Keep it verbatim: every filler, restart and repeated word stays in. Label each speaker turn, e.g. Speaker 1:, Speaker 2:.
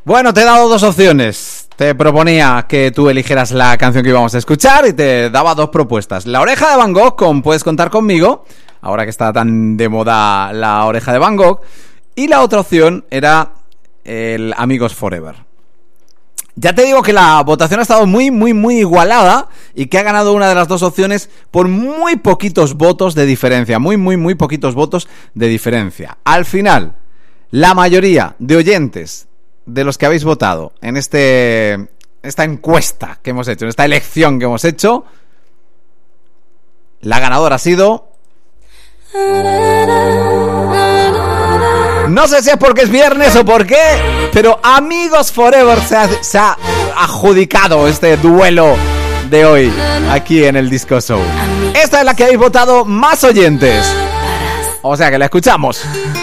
Speaker 1: Bueno, te he dado dos opciones. Te proponía que tú eligieras la canción que íbamos a escuchar y te daba dos propuestas. La Oreja de Van Gogh con Puedes contar conmigo, ahora que está tan de moda la Oreja de Van Gogh. Y la otra opción era el Amigos Forever. Ya te digo que la votación ha estado muy, muy, muy igualada y que ha ganado una de las dos opciones por muy poquitos votos de diferencia. Muy, muy, muy poquitos votos de diferencia. Al final, la mayoría de oyentes de los que habéis votado en este esta encuesta que hemos hecho, en esta elección que hemos hecho, la ganadora ha sido... No sé si es porque es viernes o por qué, pero Amigos Forever se ha, se ha adjudicado este duelo de hoy aquí en el Disco Show. Esta es la que habéis votado más oyentes, o sea que la escuchamos.